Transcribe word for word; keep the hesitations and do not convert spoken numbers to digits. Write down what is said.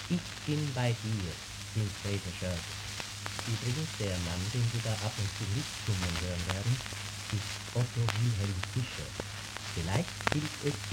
Ich bin bei dir, Miss Shirt. Übrigens, der Mann, den Sie da ab und zu mitsummen hören werden, ist Otto Wilhelm Fischer. Vielleicht gilt es